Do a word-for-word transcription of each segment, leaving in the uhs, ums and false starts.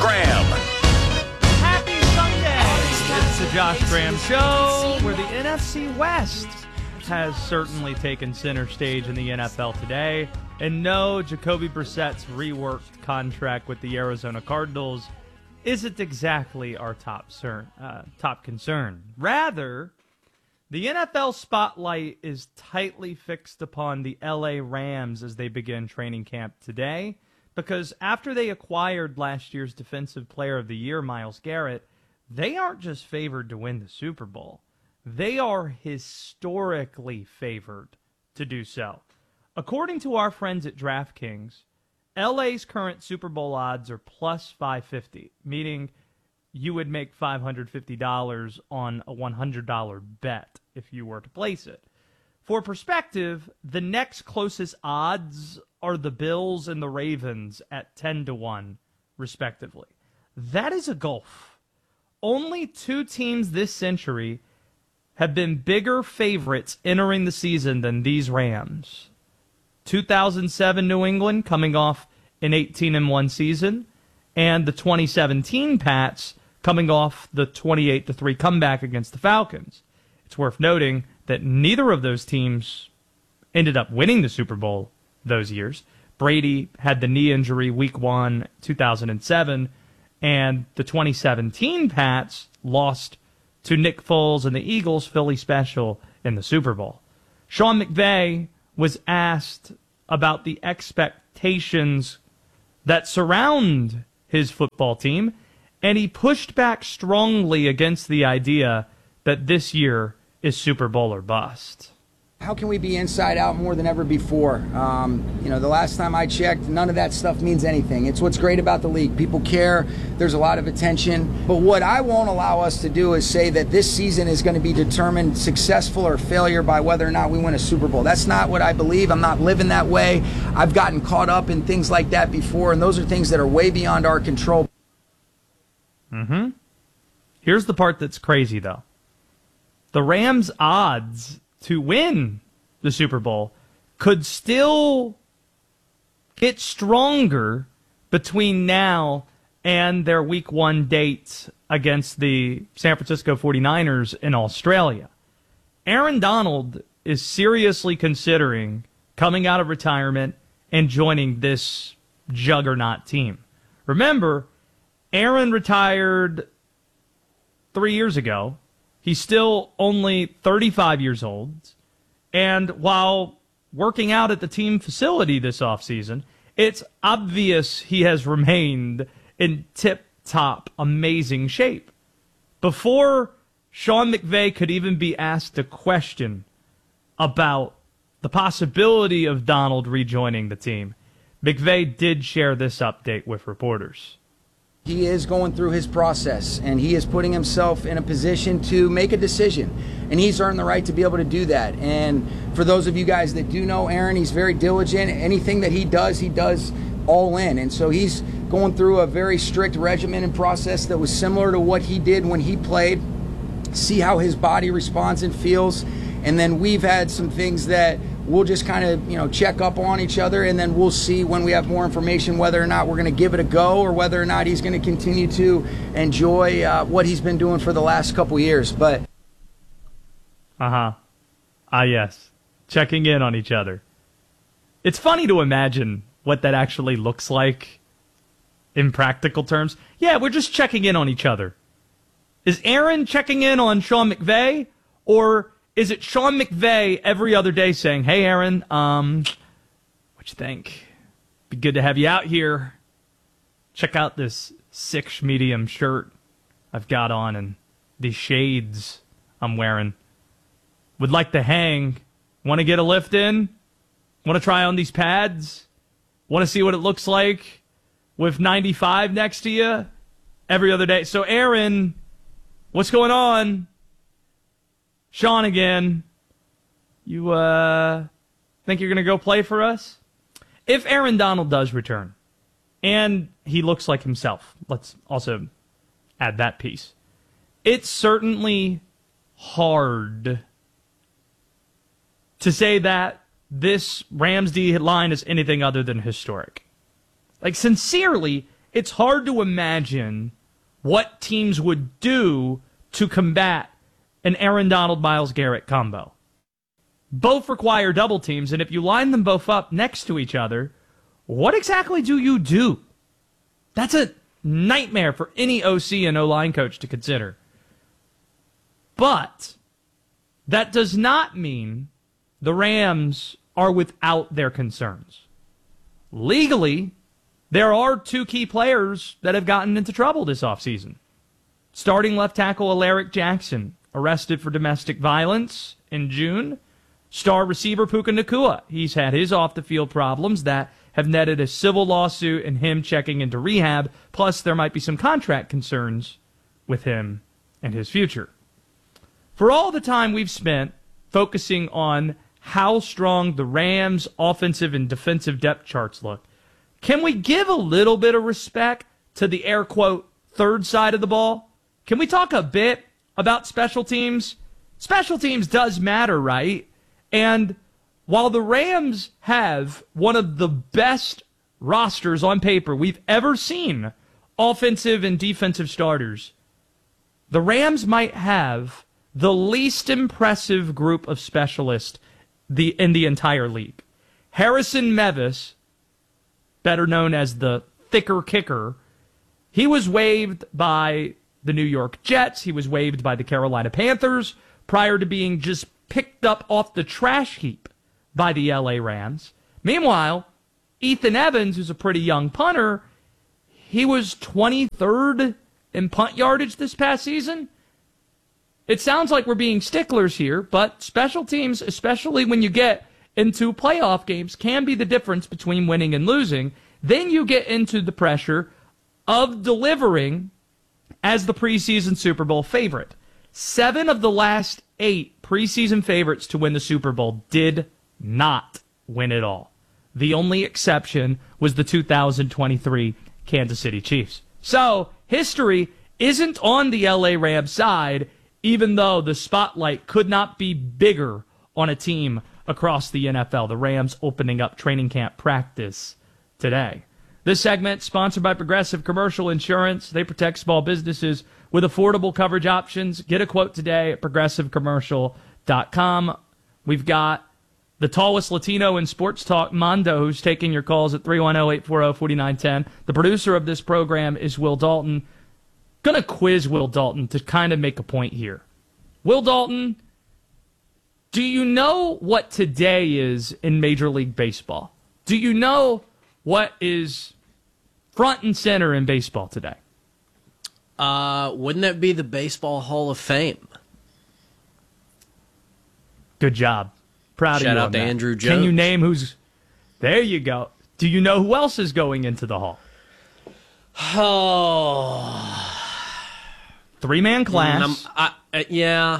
Graham. Happy Sunday! It's the Josh Graham Show, where the N F C West has certainly taken center stage in the N F L today. And no, Jacoby Brissett's reworked contract with the Arizona Cardinals isn't exactly our top, cern, uh, top concern. Rather, the N F L spotlight is tightly fixed upon the L A Rams as they begin training camp today, because after they acquired last year's Defensive Player of the Year, Myles Garrett, they aren't just favored to win the Super Bowl. They are historically favored to do so. According to our friends at DraftKings, L A's current Super Bowl odds are plus five fifty, meaning you would make five hundred fifty dollars on a one hundred dollars bet if you were to place it. For perspective, the next closest odds are the Bills and the Ravens at ten to one, respectively. That is a gulf. Only two teams this century have been bigger favorites entering the season than these Rams. two thousand seven New England, coming off an eighteen and one season, and the twenty seventeen Pats coming off the twenty-eight to three comeback against the Falcons. It's worth noting that neither of those teams ended up winning the Super Bowl those years. Brady had the knee injury week one, two thousand seven, and the twenty seventeen Pats lost to Nick Foles and the Eagles' Philly Special in the Super Bowl. Sean McVay was asked about the expectations that surround his football team, and he pushed back strongly against the idea that this year is Super Bowl or bust. How can we be inside out more than ever before? Um, you know, the last time I checked, none of that stuff means anything. It's what's great about the league. People care. There's a lot of attention. But what I won't allow us to do is say that this season is going to be determined successful or failure by whether or not we win a Super Bowl. That's not what I believe. I'm not living that way. I've gotten caught up in things like that before, and those are things that are way beyond our control. Mm-hmm. Here's the part that's crazy, though. The Rams' odds to win the Super Bowl could still get stronger between now and their week one date against the San Francisco forty-niners in Australia. Aaron Donald is seriously considering coming out of retirement and joining this juggernaut team. Remember, Aaron retired three years ago. He's still only thirty-five years old, and while working out at the team facility this offseason, it's obvious he has remained in tip-top, amazing shape. Before Sean McVay could even be asked a question about the possibility of Donald rejoining the team, McVay did share this update with reporters. He is going through his process, and he is putting himself in a position to make a decision, and he's earned the right to be able to do that. And for those of you guys that do know Aaron, he's very diligent. Anything that he does, he does all in, and so he's going through a very strict regimen and process that was similar to what he did when he played, see how his body responds and feels, and then we've had some things that we'll just kind of, you know, check up on each other, and then we'll see when we have more information whether or not we're going to give it a go or whether or not he's going to continue to enjoy uh, what he's been doing for the last couple years. But uh-huh. Ah, yes. Checking in on each other. It's funny to imagine what that actually looks like in practical terms. Yeah, we're just checking in on each other. Is Aaron checking in on Sean McVay, or is it Sean McVay every other day saying, "Hey, Aaron, um, what you think? Be good to have you out here. Check out this six medium shirt I've got on and these shades I'm wearing. Would like to hang. Want to get a lift in? Want to try on these pads? Want to see what it looks like with ninety-five next to you every other day?" So, Aaron, what's going on? Sean again, you uh, think you're going to go play for us? If Aaron Donald does return, and he looks like himself, let's also add that piece, it's certainly hard to say that this Rams D line is anything other than historic. Like, sincerely, it's hard to imagine what teams would do to combat an Aaron Donald, Myles Garrett combo. Both require double teams, and if you line them both up next to each other, what exactly do you do? That's a nightmare for any O C and O-line coach to consider. But that does not mean the Rams are without their concerns. Legally, there are two key players that have gotten into trouble this offseason. Starting left tackle Alaric Jackson, arrested for domestic violence in June. Star receiver Puka Nacua, he's had his off-the-field problems that have netted a civil lawsuit and him checking into rehab, plus there might be some contract concerns with him and his future. For all the time we've spent focusing on how strong the Rams' offensive and defensive depth charts look, can we give a little bit of respect to the air quote third side of the ball? Can we talk a bit about special teams? Special teams does matter, right? And while the Rams have one of the best rosters on paper we've ever seen, offensive and defensive starters, the Rams might have the least impressive group of specialists the in the entire league. Harrison Mevis, better known as the thicker kicker, he was waived by the New York Jets. He was waived by the Carolina Panthers prior to being just picked up off the trash heap by the L A Rams. Meanwhile, Ethan Evans, who's a pretty young punter, he was twenty-third in punt yardage this past season. It sounds like we're being sticklers here, but special teams, especially when you get into playoff games, can be the difference between winning and losing. Then you get into the pressure of delivering as the preseason Super Bowl favorite. Seven of the last eight preseason favorites to win the Super Bowl did not win it all. The only exception was the two thousand twenty-three Kansas City Chiefs. So, history isn't on the L A Rams side, even though the spotlight could not be bigger on a team across the N F L. The Rams opening up training camp practice today. This segment sponsored by Progressive Commercial Insurance. They protect small businesses with affordable coverage options. Get a quote today at progressive commercial dot com. We've got the tallest Latino in sports talk, Mondo, who's taking your calls at three one zero, eight four zero, four nine one zero. The producer of this program is Will Dalton. Going to quiz Will Dalton to kind of make a point here. Will Dalton, do you know what today is in Major League Baseball? Do you know what is front and center in baseball today? Uh, wouldn't that be the Baseball Hall of Fame? Good job. Proud Shout of you. out on to that. Andrew Jones. Can you name who's... There you go. Do you know who else is going into the Hall? Oh... Three-man class. Mm, I, uh, yeah.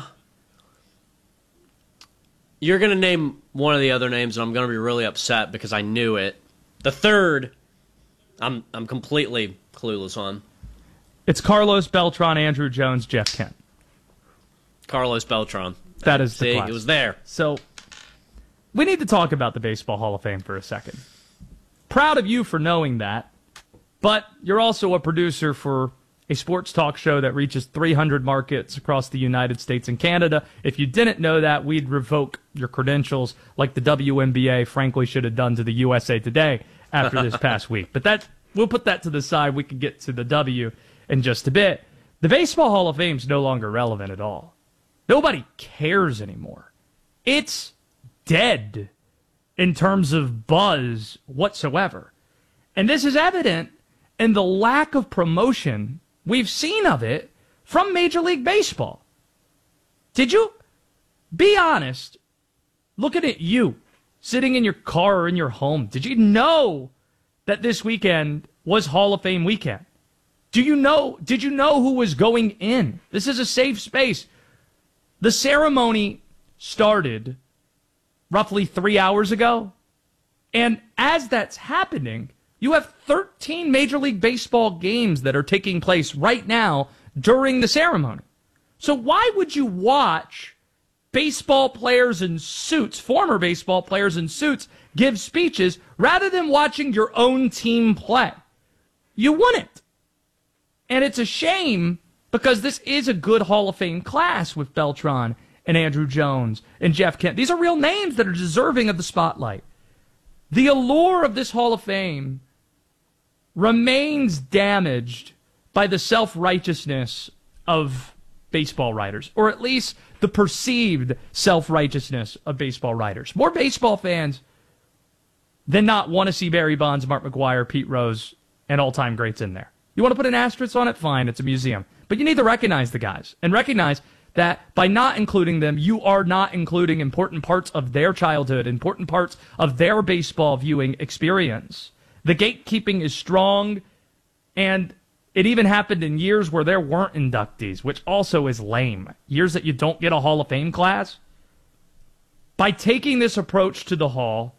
You're going to name one of the other names, and I'm going to be really upset because I knew it. The third, I'm I'm completely clueless on. It's Carlos Beltran, Andrew Jones, Jeff Kent. Carlos Beltran. That is the See, class. it was there. So, we need to talk about the Baseball Hall of Fame for a second. Proud of you for knowing that, but you're also a producer for a sports talk show that reaches three hundred markets across the United States and Canada. If you didn't know that, we'd revoke your credentials like the W N B A frankly should have done to the U S A Today after this past week. But that we'll put that to the side. We can get to the W in just a bit. The Baseball Hall of Fame is no longer relevant at all. Nobody cares anymore. It's dead in terms of buzz whatsoever. And this is evident in the lack of promotion we've seen of it from Major League Baseball. Did you? Be honest. Looking at you, sitting in your car or in your home, did you know that this weekend was Hall of Fame weekend? Do you know, did you know who was going in? This is a safe space. The ceremony started roughly three hours ago. And as that's happening, you have thirteen Major League Baseball games that are taking place right now during the ceremony. So why would you watch baseball players in suits, former baseball players in suits, give speeches rather than watching your own team play? you wouldn't. And it's a shame because this is a good Hall of Fame class with Beltran and Andrew Jones and Jeff Kent. These are real names that are deserving of the spotlight. The allure of this Hall of Fame remains damaged by the self-righteousness of baseball writers, or at least the perceived self-righteousness of baseball writers. More baseball fans than not want to see Barry Bonds, Mark McGwire, Pete Rose, and all-time greats in there. You want to put an asterisk on it? Fine, it's a museum. But you need to recognize the guys and recognize that by not including them, you are not including important parts of their childhood, important parts of their baseball viewing experience. The gatekeeping is strong, and it even happened in years where there weren't inductees, which also is lame. Years that you don't get a Hall of Fame class. By taking this approach to the Hall,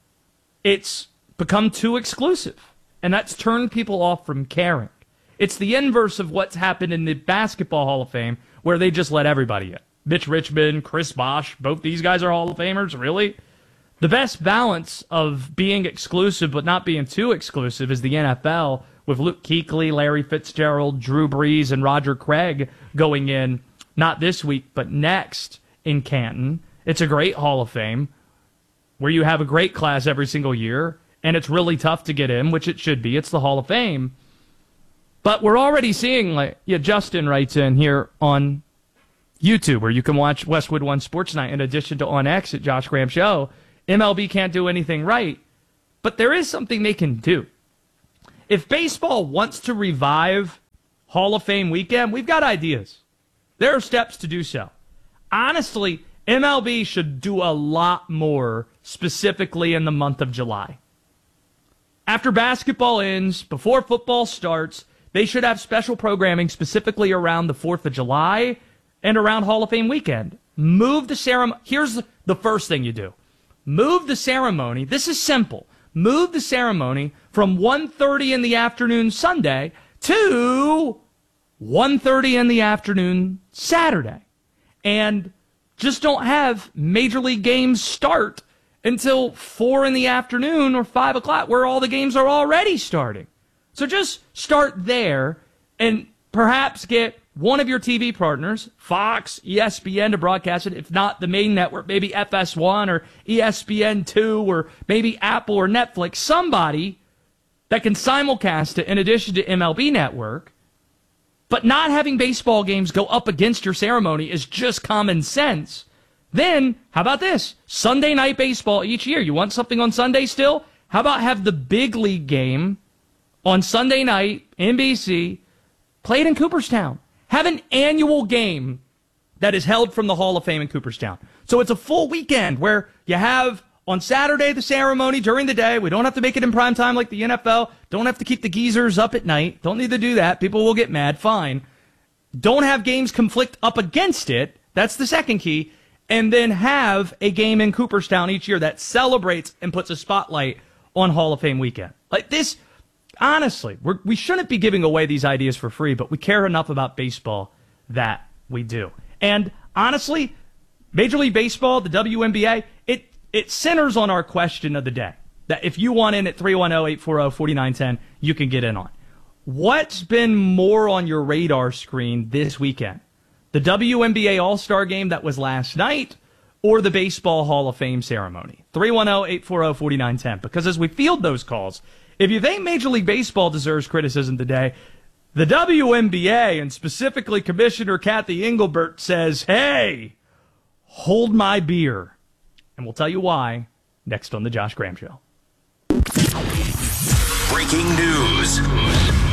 it's become too exclusive, and that's turned people off from caring. It's the inverse of what's happened in the Basketball Hall of Fame, where they just let everybody in. Mitch Richmond, Chris Bosh, both these guys are Hall of Famers, really? The best balance of being exclusive but not being too exclusive is the N F L, with Luke Kuechly, Larry Fitzgerald, Drew Brees, and Roger Craig going in, not this week, but next in Canton. It's a great Hall of Fame, where you have a great class every single year, and it's really tough to get in, which it should be. It's the Hall of Fame. But we're already seeing, like, yeah, Justin writes in here on YouTube, where you can watch Westwood One Sports Night in addition to on X at Josh Graham Show. M L B can't do anything right, but there is something they can do. If baseball wants to revive Hall of Fame weekend, we've got ideas. There are steps to do so. Honestly, M L B should do a lot more, specifically in the month of July. After basketball ends, before football starts, they should have special programming specifically around the fourth of July and around Hall of Fame weekend. Move the ceremony. Here's the first thing you do. Move the ceremony. This is simple. Move the ceremony from one thirty in the afternoon Sunday to one thirty in the afternoon Saturday. And just don't have Major League games start until four in the afternoon or five o'clock, where all the games are already starting. So just start there and perhaps get one of your T V partners, Fox, E S P N, to broadcast it. If not the main network, maybe F S one or E S P N two or maybe Apple or Netflix. Somebody that can simulcast it in addition to M L B Network. But not having baseball games go up against your ceremony is just common sense. Then, how about this? Sunday night baseball each year. You want something on Sunday still? How about have the big league game on Sunday night, N B C, played in Cooperstown? Have an annual game that is held from the Hall of Fame in Cooperstown. So it's a full weekend where you have on Saturday the ceremony during the day. We don't have to make it in prime time like the N F L. Don't have to keep the geezers up at night. Don't need to do that. People will get mad. Fine. Don't have games conflict up against it. That's the second key. And then have a game in Cooperstown each year that celebrates and puts a spotlight on Hall of Fame weekend. Like this, honestly, we're, we shouldn't be giving away these ideas for free, but we care enough about baseball that we do. And honestly, Major League Baseball, the W N B A, it, it centers on our question of the day. That if you want in at three one zero, eight four zero, four nine one zero, you can get in on. What's been more on your radar screen this weekend? The W N B A All-Star Game that was last night, or the Baseball Hall of Fame ceremony? three one zero, eight four zero, four nine one zero. Because as we field those calls, if you think Major League Baseball deserves criticism today, the W N B A, and specifically Commissioner Kathy Engelbert, says, hey, hold my beer. And we'll tell you why next on The Josh Graham Show. Breaking news.